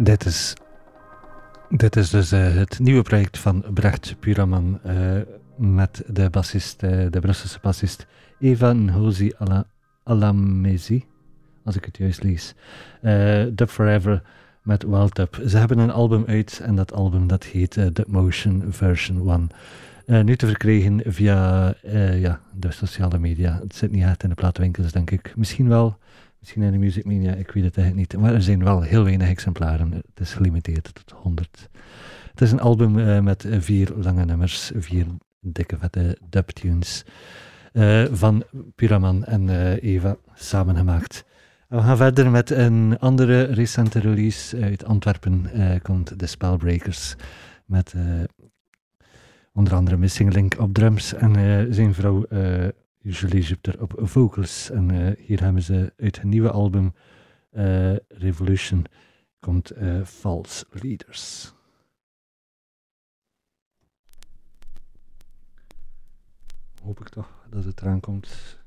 Dit is, dit is dus het nieuwe project van Brecht Puraman met de bassist, de Brusselse bassist Eva Nhosi Alamezi, als ik het juist lees. Dub Forever met Wild Dub. Ze hebben een album uit en dat album dat heet Dub Motion Version 1. Nu te verkrijgen via de sociale media. Het zit niet echt in de platenwinkels, denk ik. Misschien wel. Misschien in de Music Mania, ik weet het eigenlijk niet. Maar er zijn wel heel weinig exemplaren. Het is gelimiteerd tot 100. Het is een album met 4 lange nummers. 4 dikke vette dubtunes. Van Puraman en Eva samengemaakt. We gaan verder met een andere recente release. Uit Antwerpen komt The Spellbreakers. Met onder andere Missing Link op drums. En zijn vrouw... Julie Jupiter op vocals. En hier hebben ze uit hun nieuwe album Revolution komt False Leaders. Hoop ik toch dat het eraan komt.